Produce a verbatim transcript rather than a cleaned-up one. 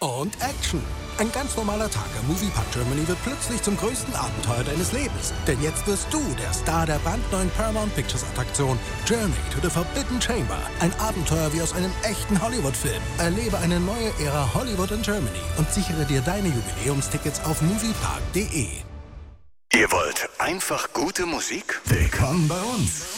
und Action. Ein ganz normaler Tag am Moviepark Germany wird plötzlich zum größten Abenteuer deines Lebens. Denn jetzt wirst du der Star der brandneuen Paramount Pictures Attraktion Journey to the Forbidden Chamber. Ein Abenteuer wie aus einem echten Hollywood-Film. Erlebe eine neue Ära Hollywood in Germany und sichere dir deine Jubiläumstickets auf moviepark punkt de. Ihr wollt einfach gute Musik? Willkommen bei uns.